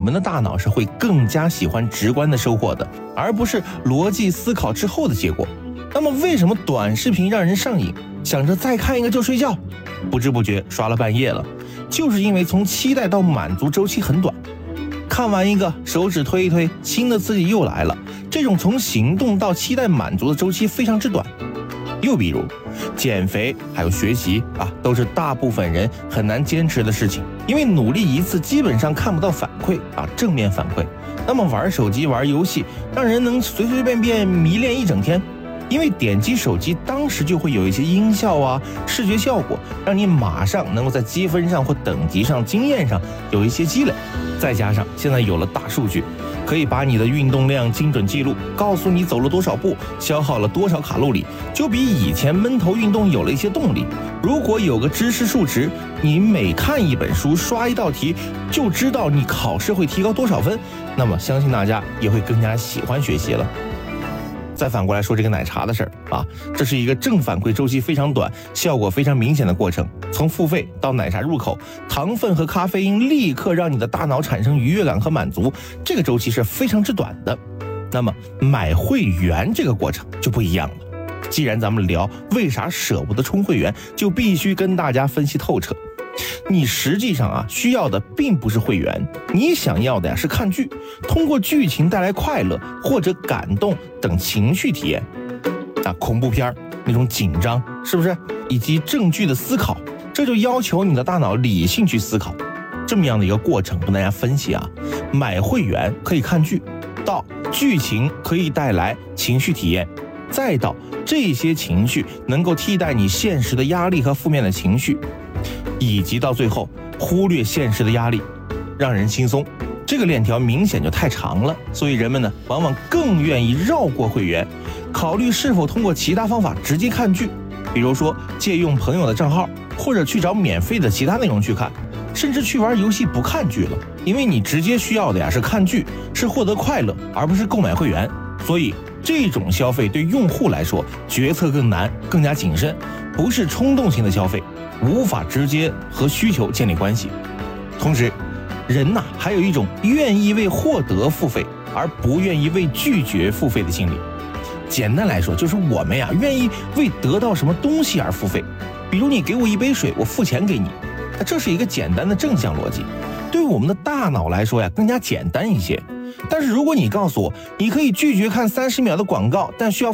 们的大脑是会更加喜欢直观的收获的，而不是逻辑思考之后的结果。那么为什么短视频让人上瘾，想着再看一个就睡觉，不知不觉刷了半夜了？就是因为从期待到满足周期很短，看完一个手指推一推，新的刺激又来了。这种从行动到期待满足的周期非常之短。又比如减肥还有学习都是大部分人很难坚持的事情，因为努力一次基本上看不到反馈正面反馈。那么玩手机玩游戏让人能随随便便迷恋一整天，因为点击手机当时就会有一些音效视觉效果，让你马上能够在积分上或等级上经验上有一些积累。再加上现在有了大数据，可以把你的运动量精准记录，告诉你走了多少步，消耗了多少卡路里，就比以前闷头运动有了一些动力。如果有个知识数值，你每看一本书刷一道题就知道你考试会提高多少分，那么相信大家也会更加喜欢学习了。再反过来说这个奶茶的事儿这是一个正反馈周期非常短、效果非常明显的过程。从付费到奶茶入口，糖分和咖啡因立刻让你的大脑产生愉悦感和满足，这个周期是非常之短的。那么买会员这个过程就不一样了。既然咱们聊为啥舍不得充会员，就必须跟大家分析透彻。你实际上需要的并不是会员，你想要的是看剧，通过剧情带来快乐或者感动等情绪体验恐怖片那种紧张是不是，以及证据的思考，这就要求你的大脑理性去思考。这么样的一个过程跟大家分析买会员可以看剧，到剧情可以带来情绪体验，再到这些情绪能够替代你现实的压力和负面的情绪，以及到最后忽略现实的压力，让人轻松。这个链条明显就太长了，所以人们呢往往更愿意绕过会员，考虑是否通过其他方法直接看剧，比如说借用朋友的账号，或者去找免费的其他内容去看，甚至去玩游戏不看剧了，因为你直接需要的是看剧，是获得快乐，而不是购买会员。所以这种消费对用户来说决策更难，更加谨慎，不是冲动型的消费，无法直接和需求建立关系。同时人还有一种愿意为获得付费而不愿意为拒绝付费的心理。简单来说就是我们愿意为得到什么东西而付费，比如你给我一杯水，我付钱给你，这是一个简单的正向逻辑，对于我们的大脑来说更加简单一些。但是如果你告诉我你可以拒绝看30秒的广告，但需要